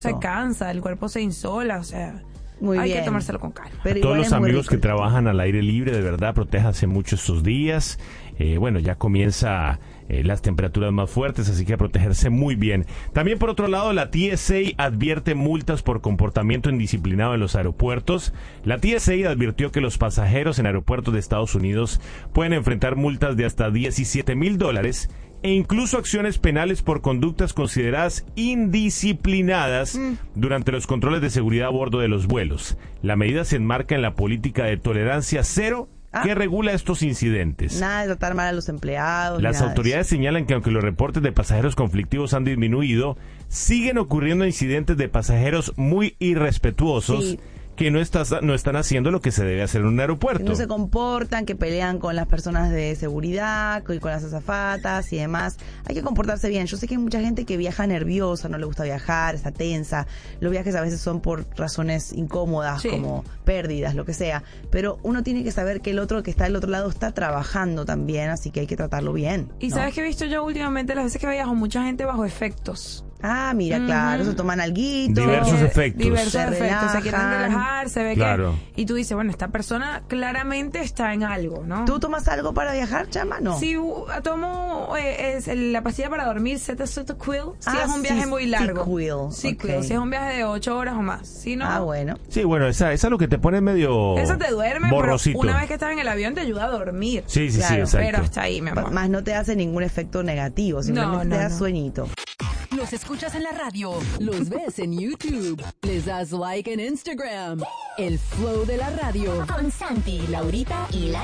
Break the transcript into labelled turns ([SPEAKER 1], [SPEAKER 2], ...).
[SPEAKER 1] Se cansa, el cuerpo se insola, o sea, hay que tomárselo con calma.
[SPEAKER 2] Pero todos los amigos que trabajan al aire libre, de verdad, protéjanse mucho estos días. Bueno, ya comienza las temperaturas más fuertes, así que a protegerse muy bien. También, por otro lado, la TSA advierte multas por comportamiento indisciplinado en los aeropuertos. La TSA advirtió que los pasajeros en aeropuertos de Estados Unidos pueden enfrentar multas de hasta $17,000 e incluso acciones penales por conductas consideradas indisciplinadas durante los controles de seguridad a bordo de los vuelos. La medida se enmarca en la política de tolerancia cero que regula estos incidentes.
[SPEAKER 3] Nada de tratar mal a los empleados.
[SPEAKER 2] Las autoridades señalan que aunque los reportes de pasajeros conflictivos han disminuido, siguen ocurriendo incidentes de pasajeros muy irrespetuosos que no están haciendo lo que se debe hacer en un aeropuerto.
[SPEAKER 3] Que no se comportan, que pelean con las personas de seguridad, con las azafatas y demás. Hay que comportarse bien. Yo sé que hay mucha gente que viaja nerviosa, no le gusta viajar, está tensa. Los viajes a veces son por razones incómodas, como pérdidas, lo que sea. Pero uno tiene que saber que el otro que está del otro lado está trabajando también, así que hay que tratarlo bien.
[SPEAKER 1] Y ¿sabes qué he visto yo últimamente? Las veces que viajo, mucha gente bajo efectos.
[SPEAKER 3] Ah, mira, claro, se toman alguito.
[SPEAKER 2] Diversos efectos.
[SPEAKER 1] Se quieren relajar, se ve que... Y tú dices, bueno, esta persona claramente está en algo, ¿no?
[SPEAKER 3] ¿Tú tomas algo para viajar, chama? No.
[SPEAKER 1] Sí, tomo la pastilla para dormir, Cetaphil, si es un viaje muy largo. Sequil, si es un viaje de 8 horas o más. Si no,
[SPEAKER 3] bueno.
[SPEAKER 2] Sí, bueno, esa es lo que te pone medio
[SPEAKER 1] eso te duerme,
[SPEAKER 2] borrosito.
[SPEAKER 1] Pero una vez que estás en el avión te ayuda a dormir.
[SPEAKER 2] Sí, exacto.
[SPEAKER 1] Pero hasta ahí, mi amor.
[SPEAKER 3] Más no te hace ningún efecto negativo, simplemente te da sueñito.
[SPEAKER 4] Los escuchas en la radio, los ves en YouTube, les das like en Instagram. El flow de la radio.
[SPEAKER 5] Con Santi, Laurita y la